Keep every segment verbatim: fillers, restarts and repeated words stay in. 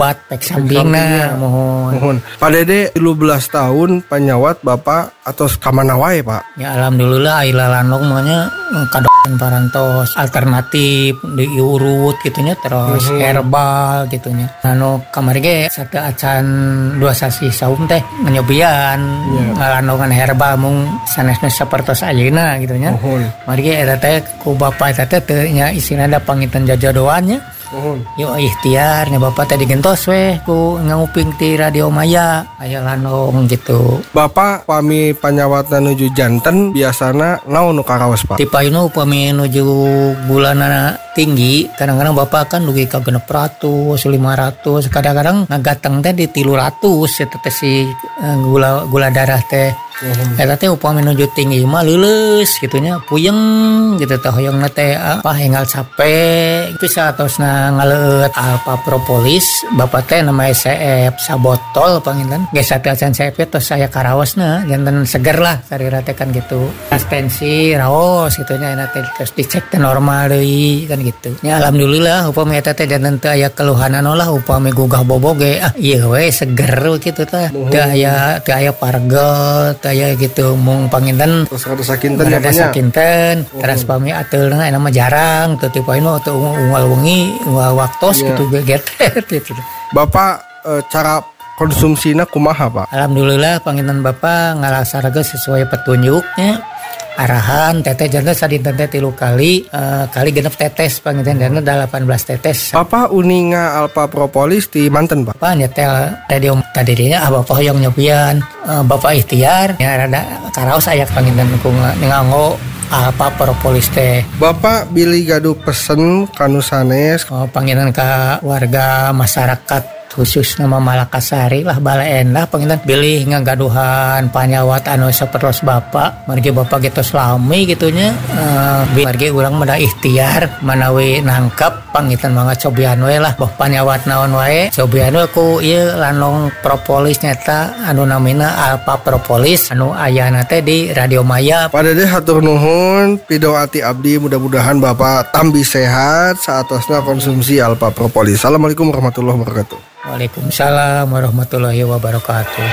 obat pek sambingna mohon. Mohon. Pak Dede tilu belas tahun panyawat Bapak atau kamana wae Pak? Ya alhamdulillah ila lanong manya kadoan parantos alternatif diurut gitunya terus mm-hmm. herbal gitunya. Anu kamari ge satu acan dua sasi saum teh nyobian yeah. ngalanongan herbal mung sanesna sapertos ayeuna gitunya. Mm-hmm. Mari ge eta teh ku bapak eta teh teu nya isina da pangitan jajodoannya. Uhun. Yo ikhtiar nya bapak tadi gentos weh ku nguping ti Radio Maya aya lanong gitu. Bapak pami panyawatna nuju janten biasana naon nu karaos Pak? Ti payuna upami nuju bulanana tinggi kadang-kadang bapak kan dugi ka genep ratus lima ratus kadang-kadang ngagateng teh di tilu ratus eta teh si gula gula darah teh. Uhum. Eta teh upami nuju tinggi mah leuleus gitunya puyeng gitu teh hoyongna teh apa hengal capek itu saatosna ngaleut alpa propolis bapak teh nama S F sabotol panginten geus sateacan S F tos saya karaosna janten seger lah sarira teh kan gitu tensi raos gitunya eta teh terus dicek teh normal deui kan gitu nya alhamdulillah upami eta teh janten teu aya keluhanan lah upami gugah boboge ah ieu we seger kitu teh teu aya teu aya pargel aya gitu mung panginten terus ada sakinten ada sakinten oh. Terus pami ateulna eta mah jarang teu tipoin mah teu unggal wengi unggal waktos yeah. Gitu geget gitu. Bapak e, cara konsumsina kumaha Pak? Alhamdulillah panginten Bapak ngalaksanakeun sesuai petunjuknya arahan teteh jantan sadinten teh tilu kali uh, kali genep tetes panginten dana delapan belas tetes. Bapak uninga alpa propolis di manten Pak? Pak nyetel radio tadi dinya ah bapak hoyong nyobian uh, bapak ikhtiar ya rada karaos aya panginten ku nganggo alpa propolis teh. Bapak bilih gaduh pesen kanu sanes oh, panginten ka warga masyarakat khusus nama Malakasari lah balaen lah panginten pilih ngagaduhan panyawat anu sapertos bapak margi bapak gitu selami gitunya uh, margi urang mada ikhtiar manawi nangkap panginten mangga cobian we lah boh panyawat naon wae cobian we ku ieu lanong propolis nyata anu namina alpa propolis anu ayana teh di Radio Maya. Pak Dede hatur nuhun pidoati abdi mudah-mudahan bapak tambi sehat saatosna konsumsi alpa propolis. Assalamualaikum warahmatullahi wabarakatuh. Waalaikumsalam warahmatullahi wabarakatuh.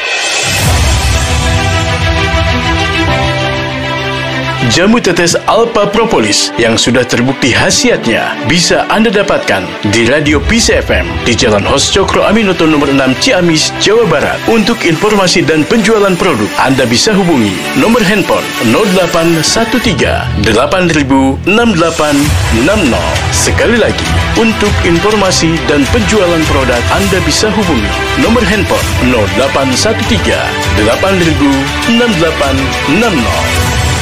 Jamu tetes Alpa Propolis yang sudah terbukti khasiatnya bisa Anda dapatkan di Radio Peace F M di Jalan Hos Cokro Aminoto nomor enam Ciamis, Jawa Barat. Untuk informasi dan penjualan produk, Anda bisa hubungi nomor handphone nol delapan satu tiga delapan nol enam delapan enam nol. Sekali lagi, untuk informasi dan penjualan produk, Anda bisa hubungi nomor handphone nol delapan satu tiga delapan nol enam delapan enam nol.